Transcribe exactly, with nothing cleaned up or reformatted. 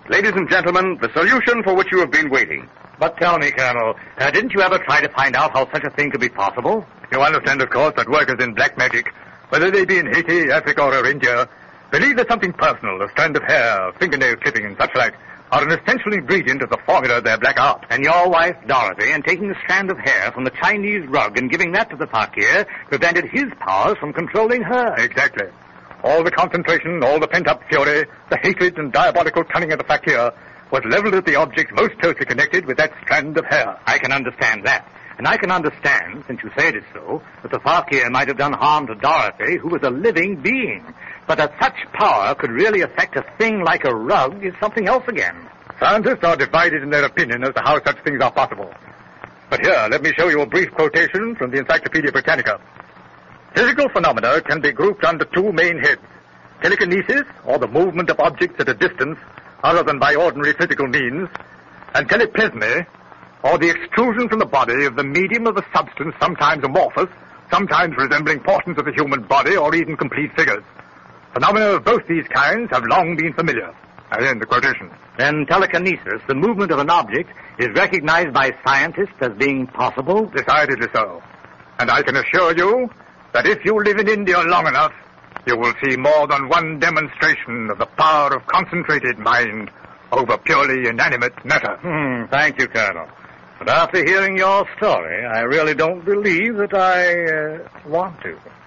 Ladies and gentlemen, the solution for which you have been waiting. But tell me, Colonel, uh, didn't you ever try to find out how such a thing could be possible? You understand, of course, that workers in black magic, whether they be in Haiti, Africa, or India, believe that something personal, a strand of hair, fingernail clipping, and such like, are an essential ingredient of the formula of their black art. And your wife, Dorothy, in taking a strand of hair from the Chinese rug and giving that to the fakir, prevented his powers from controlling her. Exactly. All the concentration, all the pent-up fury, the hatred and diabolical cunning of the fakir was leveled at the object most closely connected with that strand of hair. I can understand that. And I can understand, since you say it is so, that the fakir might have done harm to Dorothy, who was a living being. But that such power could really affect a thing like a rug is something else again. Scientists are divided in their opinion as to how such things are possible. But here, let me show you a brief quotation from the Encyclopedia Britannica. Physical phenomena can be grouped under two main heads. Telekinesis, or the movement of objects at a distance other than by ordinary physical means, and teleplasmy, or the extrusion from the body of the medium of a substance sometimes amorphous, sometimes resembling portions of the human body or even complete figures. Phenomena of both these kinds have long been familiar. I end the quotation. Then telekinesis, the movement of an object, is recognized by scientists as being possible? Decidedly so. And I can assure you that if you live in India long enough, you will see more than one demonstration of the power of concentrated mind over purely inanimate matter. Hmm, thank you, Colonel. But after hearing your story, I really don't believe that I uh, want to.